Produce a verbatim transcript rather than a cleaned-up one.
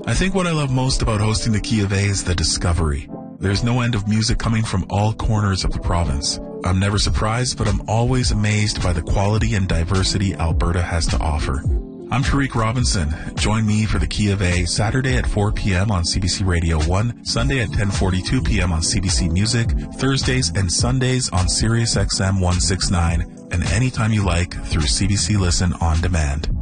I think what I love most about hosting the Key of A is the discovery. There's no end of music coming from all corners of the province. I'm never surprised, but I'm always amazed by the quality and diversity Alberta has to offer. I'm Tariq Robinson. Join me for the Key of A Saturday at four p.m. on C B C Radio one, Sunday at ten forty-two p.m. on C B C Music, Thursdays and Sundays on Sirius X M one sixty-nine, and anytime you like through C B C Listen on Demand.